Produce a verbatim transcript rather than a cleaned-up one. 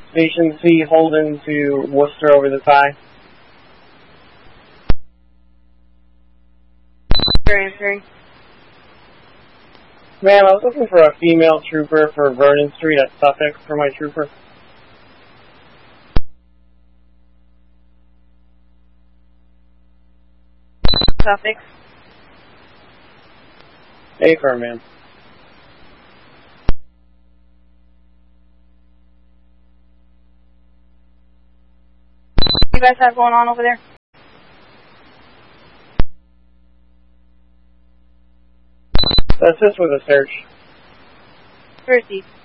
Station C, Holden to Worcester over the tie. Answering. Ma'am, I was looking for a female trooper for Vernon Street at Suffolk for my trooper. Suffolk. Hey, firm, ma'am. You guys have going on over there? That's just with a search. Where is he?